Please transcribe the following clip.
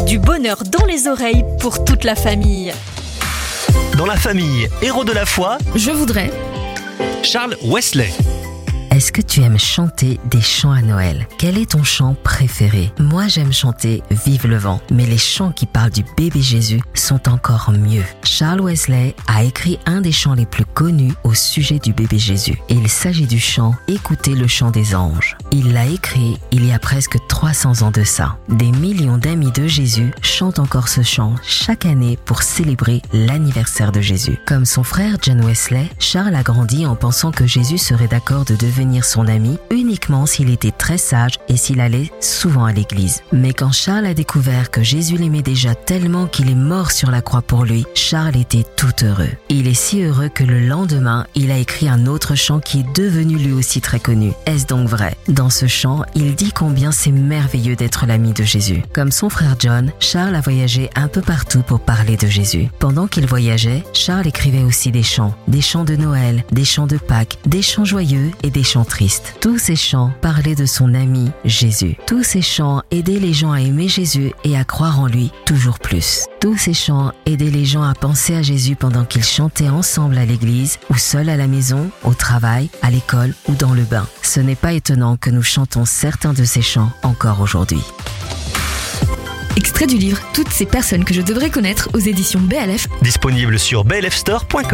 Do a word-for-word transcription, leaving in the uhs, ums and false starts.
Du bonheur dans les oreilles pour toute la famille. Dans la famille Héros de la foi, Je voudrais. Charles Wesley. Est-ce que tu aimes chanter des chants à Noël? Quel est ton chant préféré? Moi, j'aime chanter Vive le vent, mais les chants qui parlent du bébé Jésus sont encore mieux. Charles Wesley a écrit un des chants les plus connus au sujet du bébé Jésus. Et il s'agit du chant Écoutez le chant des anges. Il l'a écrit il y a presque trois cents ans de ça. Des millions d'amis de Jésus chantent encore ce chant chaque année pour célébrer l'anniversaire de Jésus. Comme son frère John Wesley, Charles a grandi en pensant que Jésus serait d'accord de devenir son ami uniquement s'il était très sage et s'il allait souvent à l'église. Mais quand Charles a découvert que Jésus l'aimait déjà tellement qu'il est mort sur la croix pour lui, Charles était tout heureux. Il est si heureux que le lendemain, il a écrit un autre chant qui est devenu lui aussi très connu. Est-ce donc vrai? Dans ce chant, il dit combien c'est merveilleux d'être l'ami de Jésus. Comme son frère John, Charles a voyagé un peu partout pour parler de Jésus. Pendant qu'il voyageait, Charles écrivait aussi des chants, des chants de Noël, des chants de Pâques, des chants joyeux et des chants tristes. Tous ces chants parlaient de son ami Jésus. Tous ces chants aidaient les gens à aimer Jésus et à croire en lui toujours plus. Tous ces chants aidaient les gens à penser à Jésus pendant qu'ils chantaient ensemble à l'église ou seuls à la maison, au travail, à l'école ou dans le bain. Ce n'est pas étonnant que nous chantons certains de ces chants encore aujourd'hui. Extrait du livre Toutes ces personnes que je devrais connaître aux éditions B L F. Disponible sur b l f store point com.